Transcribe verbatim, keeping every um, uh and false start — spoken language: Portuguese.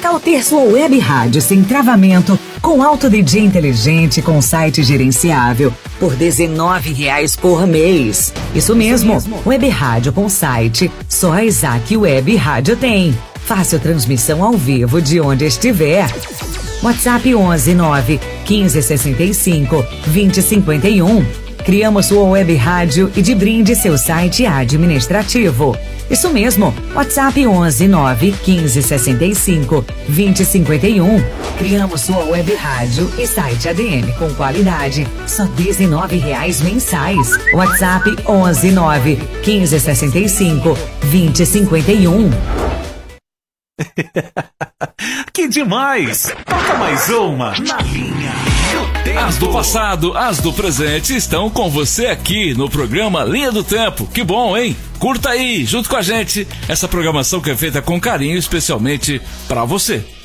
tal ter sua web rádio sem travamento, com alto D J inteligente, com site gerenciável, por dezenove reais por mês? Isso mesmo, Isso mesmo. Web rádio com site, só a Isaac Web Rádio tem. Fácil transmissão ao vivo de onde estiver. WhatsApp onze nove quinze sessenta e cinco vinte cinquenta e um. Criamos sua web rádio e de brinde seu site administrativo. Isso mesmo, WhatsApp onze nove quinze sessenta e cinco vinte cinquenta e um. Criamos sua web rádio e site A D M com qualidade, só dezenove reais mensais. WhatsApp onze nove quinze sessenta e cinco vinte cinquenta e um. Que demais! Toca mais uma na linha do tempo. As do passado, as do presente estão com você aqui no programa Linha do Tempo. Que bom, hein? Curta aí, junto com a gente, essa programação que é feita com carinho, especialmente pra você.